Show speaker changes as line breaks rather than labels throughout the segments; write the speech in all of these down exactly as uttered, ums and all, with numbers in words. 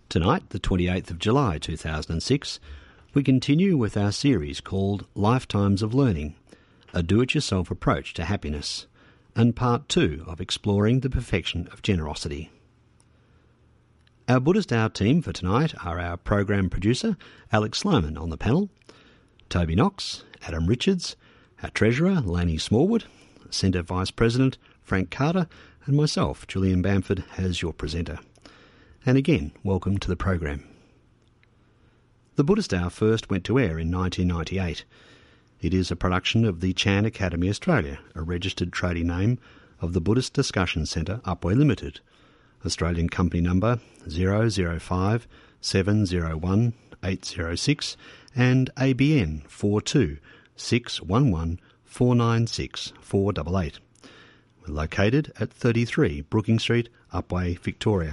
Tonight, the twenty-eighth of July two thousand six, we continue with our series called Lifetimes of Learning, a do-it-yourself approach to happiness, and part two of exploring the perfection of generosity. Our Buddhist Hour team for tonight are our program producer, Alex Sloman, on the panel, Toby Knox, Adam Richards, our treasurer, Laney Smallwood, Centre Vice President, Frank Carter, and myself, Julian Bamford, as your presenter. And again, welcome to the program. The Buddhist Hour first went to air in nineteen ninety-eight. It is a production of the Chan Academy Australia, a registered trading name of the Buddhist Discussion Centre, Upwey Limited, Australian company number zero zero five seven zero one eight zero six and A B N four two six one one four nine six four eight eight. We're located at thirty-three Brooking Street, Upwey, Victoria.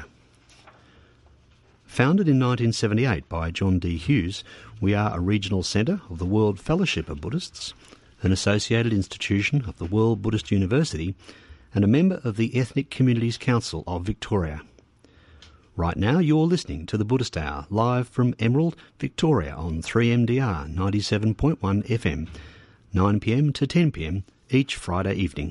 Founded in nineteen seventy-eight by John D. Hughes, we are a regional centre of the World Fellowship of Buddhists, an associated institution of the World Buddhist University, and a member of the Ethnic Communities Council of Victoria. Right now you're listening to the Buddhist Hour, live from Emerald, Victoria on three M D R ninety-seven point one F M, nine p m to ten p m each Friday evening.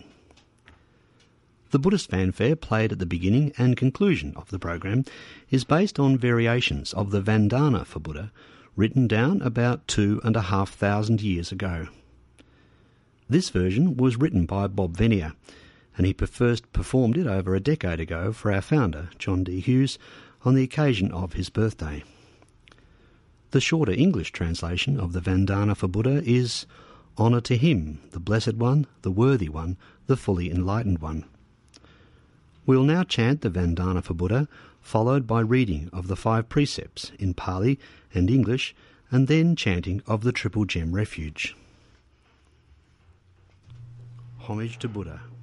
The Buddhist fanfare played at the beginning and conclusion of the program is based on variations of the Vandana for Buddha, written down about two and a half thousand years ago. This version was written by Bob Venier, and he first performed it over a decade ago for our founder, John D. Hughes, on the occasion of his birthday. The shorter English translation of the Vandana for Buddha is Honour to him, the Blessed One, the Worthy One, the Fully Enlightened One. We will now chant the Vandana for Buddha, followed by reading of the five precepts in Pali and English, and then chanting of the Triple Gem Refuge. Homage to Buddha.